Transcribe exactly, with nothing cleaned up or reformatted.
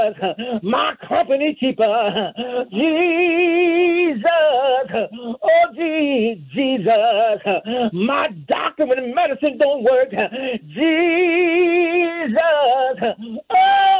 my company keeper, Jesus, oh Je- Jesus, my doctor when medicine don't work,